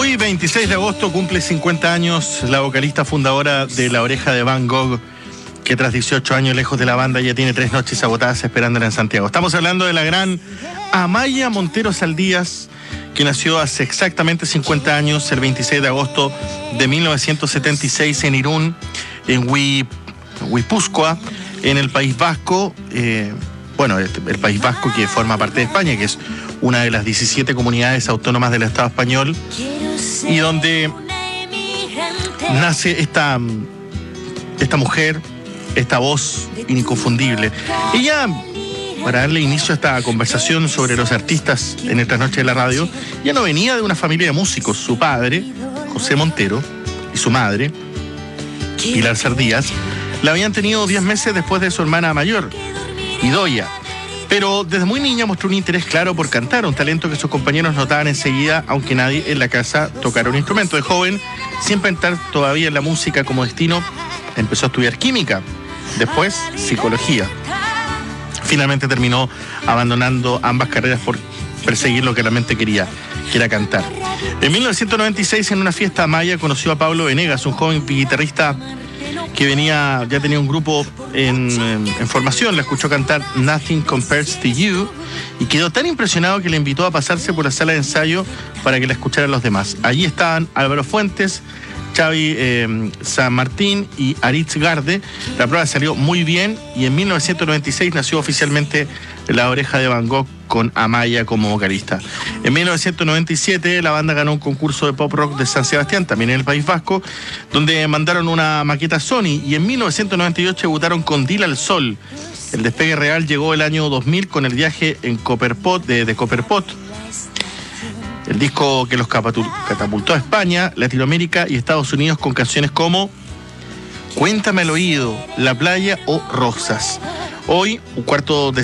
Hoy, 26 de agosto, cumple 50 años la vocalista fundadora de La Oreja de Van Gogh, que tras 18 años lejos de la banda ya tiene 3 noches agotadas esperándola en Santiago. Estamos hablando de la gran Amaya Montero Saldías, que nació hace exactamente 50 años, el 26 de agosto de 1976 en Irún, en Guipúzcoa, en el País Vasco. El País Vasco, que forma parte de España, que es una de las 17 comunidades autónomas del Estado español, y donde nace esta mujer, esta voz inconfundible. Ella, para darle inicio a esta conversación sobre los artistas en estas noches de la radio, ya no venía de una familia de músicos. Su padre, José Montero, y su madre, Pilar Saldías, la habían tenido 10 meses después de su hermana mayor, Idoia. Pero desde muy niña mostró un interés claro por cantar, un talento que sus compañeros notaban enseguida, aunque nadie en la casa tocara un instrumento. De joven, sin pensar todavía en la música como destino, empezó a estudiar química, después psicología. Finalmente terminó abandonando ambas carreras por perseguir lo que realmente quería, que era cantar. En 1996, en una fiesta amaya, conoció a Pablo Venegas, un joven guitarrista que ya tenía un grupo en formación. La escuchó cantar Nothing Compares to You y quedó tan impresionado que le invitó a pasarse por la sala de ensayo para que la escucharan los demás. Allí estaban Álvaro Fuentes, Xavi San Martín y Aritz Garde. La prueba salió muy bien y en 1996 nació oficialmente La Oreja de Van Gogh, con Amaya como vocalista. En 1997 la banda ganó un concurso de pop rock de San Sebastián, también en el País Vasco, donde mandaron una maqueta a Sony, y en 1998 debutaron con Dile al Sol. El despegue real llegó el año 2000 con el viaje en Copperpot, de Copperpot, el disco que los catapultó a España, Latinoamérica y Estados Unidos con canciones como Cuéntame al oído, La playa o Rosas. Hoy, un cuarto de